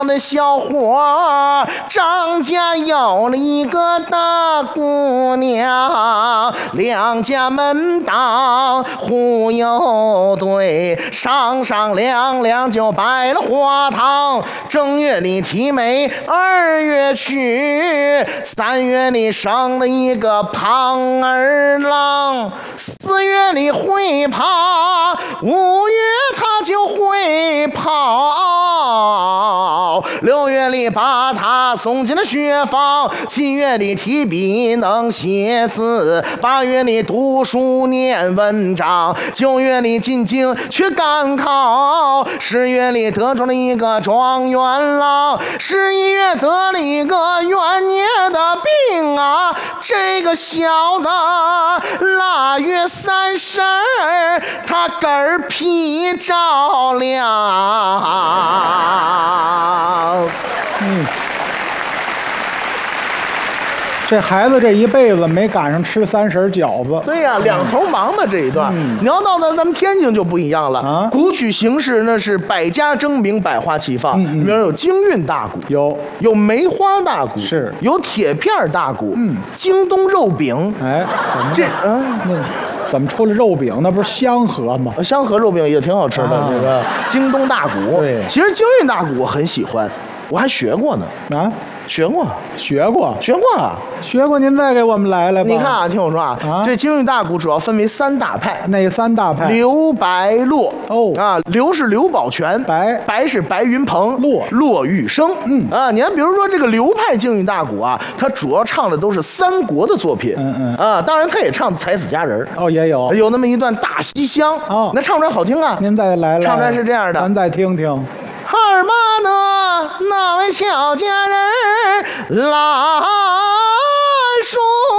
的小伙，张家有了一个大姑娘，两家门当户有对，上上两两就摆了花堂。正月里提媒，2月娶，3月里生了一个胖儿郎，4月里会爬，5月他就会跑，6月里把他送进了学房，7月里提笔能写字，8月里读书念文章，9月里进京去赶考，10月里得出了一个状元郎，11月得了一个元年的病啊，这个小子腊月30他嗝屁着了。 这孩子这一辈子没赶上吃30饺子。 对呀，两头忙嘛这一段。你要到咱们天津就不一样了啊，鼓曲形式那是百家争鸣，百花齐放。里面有京韵大鼓，有梅花大鼓， 是有铁片大鼓，京东肉饼。 哎， 这怎么出了肉饼？那不是香河吗？ 香河肉饼也挺好吃的，这个京东大鼓。 对， 其实京韵大鼓我很喜欢，我还学过呢。啊？学过。 您再给我们来吧。 你看啊，听我说啊，这京韵大鼓主要分为3大派。 哪3大派？ 刘白骆。刘是刘宝全，白是白云鹏，骆玉笙。你看，比如说这个刘派京韵大鼓啊，它主要唱的都是三国的作品。当然他也唱才子佳人。 也有那么一段大西厢。那唱出来好听啊。 您再来。 唱出来是这样的， 咱再听听。 二妈呢，那位小佳人来梳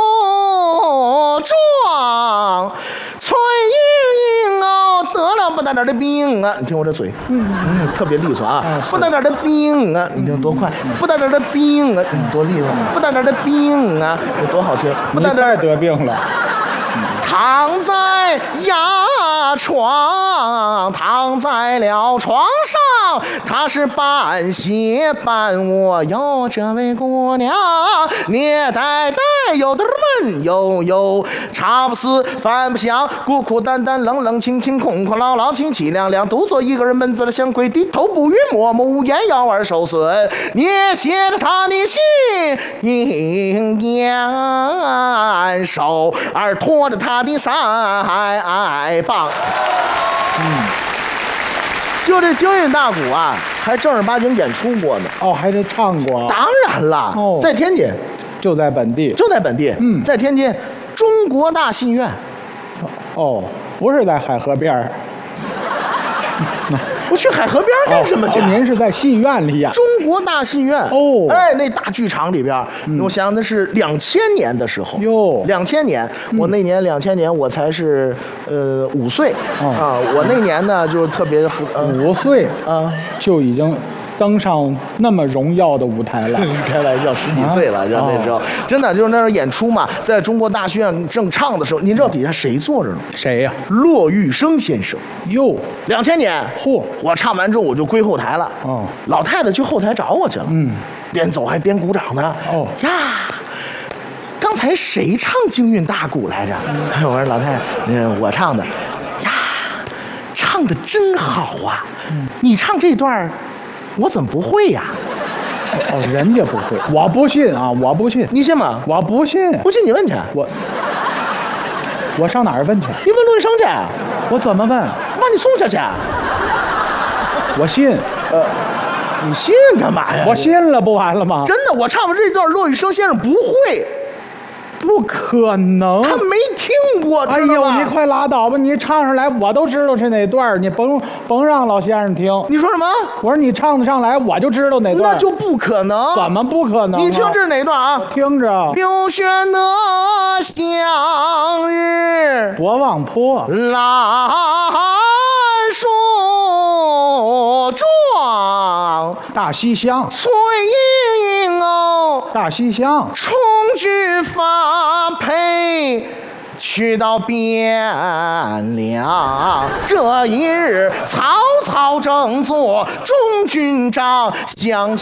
妆，崔莺莺哦得了不大点的病啊！你听我这嘴，特别利索啊！不大点的病啊，你听多快！不大点的病啊，多利索！不大点的病啊，有多好听！不大点得病了。 躺在牙床，躺在了床上，他是半斜半卧哟。这位姑娘，捏呆呆，有的闷悠悠，茶不思饭不想，苦苦淡淡，冷冷清清，空空落落，清凄凉凉，独坐一个人闷醉了香闺，低头不语，默默无言，腰儿受损，捏写了他的心，应言手而拖着他的腮帮。就这京韵大鼓啊，还正儿八经演出过呢。 还得唱过。 当然了，在天津， 就在本地， 在天津中国大戏院。 不是在海河边儿。 我去海河边干什么去？ 您是在戏院里演？ 中国大戏院。那大剧场里边，我想想那是2000年的时候。2000年，我那年2000年我才是5岁我那年呢就特别 5岁就已经登上那么荣耀的舞台了。 开玩笑，10几岁了，那时候真的就是那时候演出嘛，在中国大戏院正唱的时候，您知道底下谁坐着呢？ 谁呀？ 骆玉笙先生。2000年，我唱完之后我就归后台了。老太太去后台找我去了。边走还边鼓掌呢。呀，刚才谁唱京韵大鼓来着？我说老太太，我唱的。呀，唱的真好啊！你唱这段我怎么不会呀？ 人家不会，我不信啊！我不信， 你信吗？ 我不信， 不信你问去。 我上哪儿问去？ 你问陆医生去。 我怎么问？ 把你送下去。 我信。 你信干嘛呀？ 我信了，不完了吗？ 真的，我唱完这段，骆玉笙先生不会。 不可能， 他没听过。 哎呦，你快拉倒吧！你唱上来，我都知道是哪段，你甭让老先生听。 你说什么？ 我说你唱得上来，我就知道哪段。 那就不可能。 怎么不可能？ 你听这是哪段啊？ 听着。 刘轩的向日， 博望坡， 兰树妆， 大西厢， 崔莺莺哦， 大西厢， 重举发配去到汴梁。这一日，曹操正坐中军帐，将